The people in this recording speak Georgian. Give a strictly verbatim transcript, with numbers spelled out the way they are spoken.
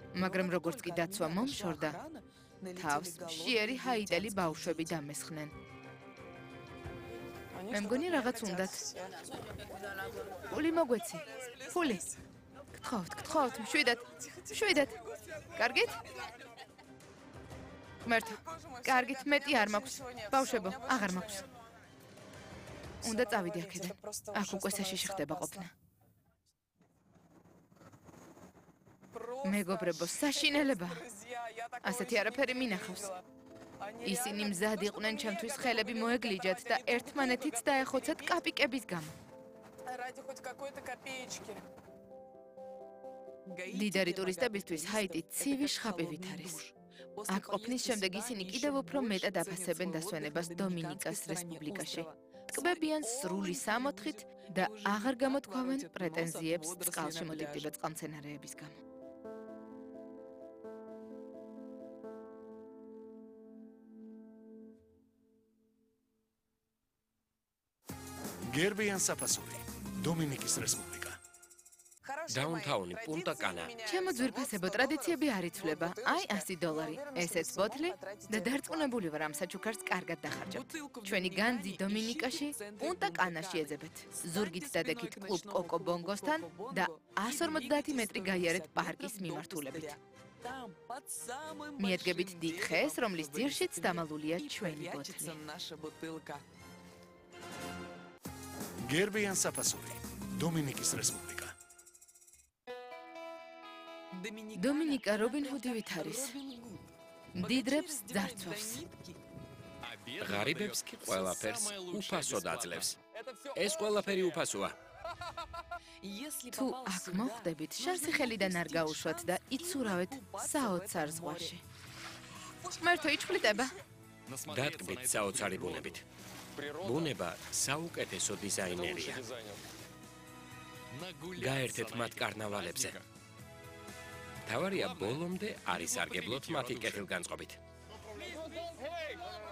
მაგრამ როგორც კი დაცვა მომშორდა, თავს მშიერი ჰაიტელი ბავშვები დამესხნენ. მე მგონი რაღაც უნდათ. ფული მოგვეცი. ფული. გთხოვთ, გთხოვთ, მშვიდად. მშვიდად. კარგით? მერტო, კარგით, მეტი არ მაქვს. ბავშვებო, აღარ მაქვს. უნდა წავიდე აქედან. აქ უკვე საშიში ხდება ყოფნა. მეგობრებო, საშინელება. ასეთი არაფერი მინახავს. ისინი მზად იყვნენ ჩემთვის ხელები მოეგლიჯათ და ერთმანეთიც დაეხოცათ კაპიკების გამო. ლიდერი ტურისტებისთვის ჰაიტი ცივი შხაპივით არის. აქ ყოფნის შემდეგ ისინი კიდევ უფრო მეტად აფასებენ დასვენებას დომინიკას რესპუბლიკაში. ტკბებიან სრული სამოთხით და აღარ გამოთქვამენ პრეტენზიებს წყალში მოდიდებად წყალმცენარეების გამო. გერბიან საფასური, დომინიკის რესპუბლიკა. დაუნთაუნი, პუნტა კანა. ჩემო ძვირფასებო, ტრადიციები არ იცვლება. აი ასი დოლარი, ესეც ბოთლი და დარწმუნებული ვარ ამ საჩუქარს კარგად დახარჯავთ. ჩვენი განძი დომინიკაში, პუნტა კანაში ეძებეთ. ზურგით დადექით კლუბ კოკო ბონგოსთან და εκατს ორმოცდაათი მეტრი გაიარეთ პარკის მიმართულებით. მიედგებით დიდ ხეს, რომლის ძირშიც დამალულია ჩვენი ბოთლი. გერბიან საფასური, დომინიკის რესპუბლიკა. დომინიკა რობინ ჰუდივით არის. დიდრებს ძარცვავს. ღარიბებს კი ყველაფერს უფასოდ აძლევს. ეს ყველაფერი უფასოა. თუ აქ მოხვდებით, შანსი ხელიდან არ გაუშვათ და იცურავეთ საოცარ ზღვაში. მერტო იჩხვლიტება. დატკბით საოცარი ბუნებით. ბუნება საუკეთესო დიზაინერია. გაერთეთ მათ კარნავალებზე. თავარია ბოლომდე არის სარგებლოთ მათი კეთილგანწყობით.